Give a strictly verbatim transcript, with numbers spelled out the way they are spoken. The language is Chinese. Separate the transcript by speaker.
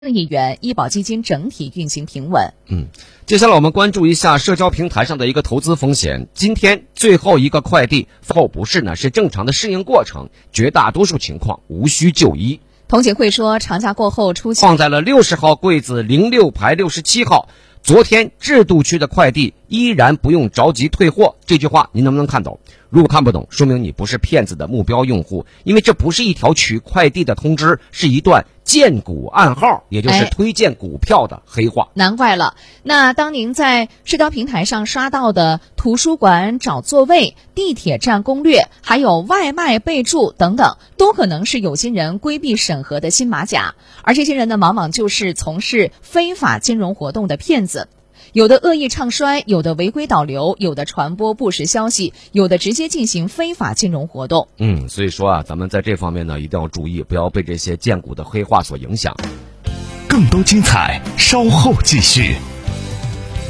Speaker 1: 亿元，医保基金整体运行平稳。
Speaker 2: 嗯，接下来我们关注一下社交平台上的一个投资风险。今天最后一个快递后不适呢，是正常的适应过程，绝大多数情况无需就医。
Speaker 1: 统警会说，长假过后出现
Speaker 2: 放在了六十号柜子零六排六十七号。昨天制度区的快递依然不用着急退货，这句话您能不能看懂？如果看不懂，说明你不是骗子的目标用户，因为这不是一条取快递的通知，是一段荐股暗号，也就是推荐股票的黑话。
Speaker 1: 哎、难怪了。那当您在社交平台上刷到的图书馆找座位、地铁站攻略，还有外卖备注等等，都可能是有心人规避审核的新马甲，而这些人呢，往往就是从事非法金融活动的骗子。有的恶意唱衰，有的违规导流，有的传播不实消息，有的直接进行非法金融活动。
Speaker 2: 嗯，所以说啊，咱们在这方面呢，一定要注意，不要被这些荐股的黑话所影响。
Speaker 3: 更多精彩，稍后继续。